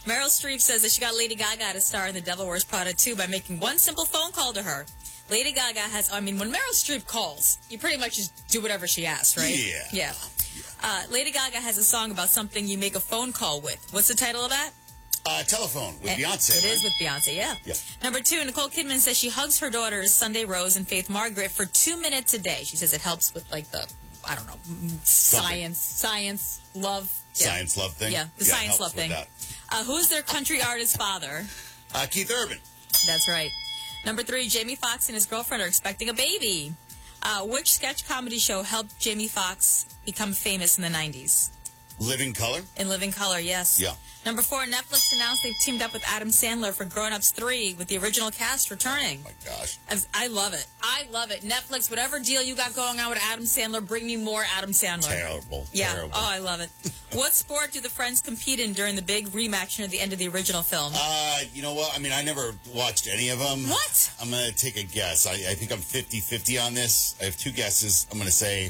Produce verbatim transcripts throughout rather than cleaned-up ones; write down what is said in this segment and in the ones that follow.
Meryl Streep says that she got Lady Gaga to star in The Devil Wears Prada two by making one simple phone call to her. Lady Gaga has, I mean, when Meryl Streep calls, you pretty much just do whatever she asks, right? Yeah. Yeah. Uh, Lady Gaga has a song about something you make a phone call with. What's the title of that? Uh, telephone with And Beyonce. It right? is with Beyonce, yeah. Yeah. Number two, Nicole Kidman says she hugs her daughters, Sunday Rose and Faith Margaret, for two minutes a day. She says it helps with, like, the, I don't know, science, science, love. Yeah. Science love thing? Yeah, the yeah, science love thing. Uh, who's their country artist father? Uh, Keith Urban. That's right. Number three, Jamie Foxx and his girlfriend are expecting a baby. Uh, which sketch comedy show helped Jamie Foxx become famous in the nineties? Living Color? In Living Color, yes. Yeah. Number four, Netflix announced they've teamed up with Adam Sandler for Grown Ups three, with the original cast returning. Oh, my gosh. I, I love it. I love it. Netflix, whatever deal you got going on with Adam Sandler, bring me more Adam Sandler. Terrible. Yeah. Terrible. Oh, I love it. What sport do the friends compete in during the big rematch near the end of the original film? Uh, you know what? I mean, I never watched any of them. What? I'm going to take a guess. I, I think I'm fifty-fifty on this. I have two guesses. I'm going to say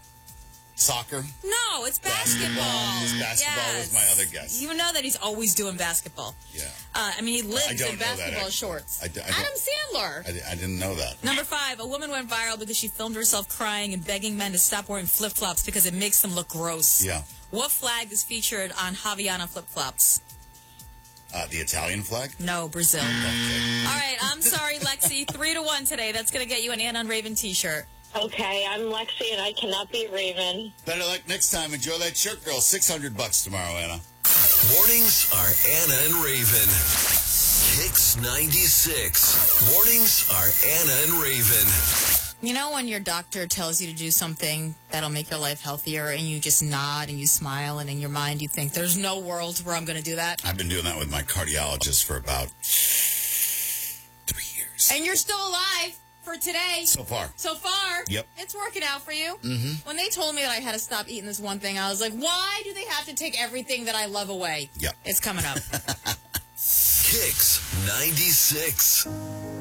soccer. No, it's basketball. Basketball, basketball yes. was my other guess. You know that he's always doing basketball. Yeah. Uh, I mean, he lives I don't in know that, basketball actually. shorts. I d- I Adam don't- Sandler. I, I didn't know that. Number five, a woman went viral because she filmed herself crying and begging men to stop wearing flip-flops because it makes them look gross. Yeah. What flag is featured on Havaiana flip-flops? Uh, the Italian flag? No, Brazil. Okay. All right, I'm sorry, Lexi. Three to one today. That's going to get you an Anna and Raven t-shirt. Okay, I'm Lexi, and I cannot beat Raven. Better luck next time. Enjoy that shirt, girl. six hundred bucks tomorrow, Anna. Mornings are Anna and Raven. Kicks ninety-six. Mornings are Anna and Raven. You know when your doctor tells you to do something that'll make your life healthier and you just nod and you smile and in your mind you think, there's no world where I'm going to do that? I've been doing that with my cardiologist for about three years. And you're still alive for today. So far. So far. Yep. It's working out for you. Mm-hmm. When they told me that I had to stop eating this one thing, I was like, why do they have to take everything that I love away? Yep. It's coming up. Kicks ninety-six.